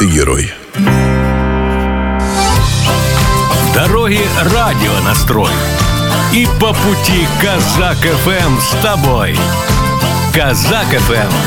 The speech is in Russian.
ты герой. Дороги радионастрой. И по пути Казак ФМ с тобой. Казак ФМ.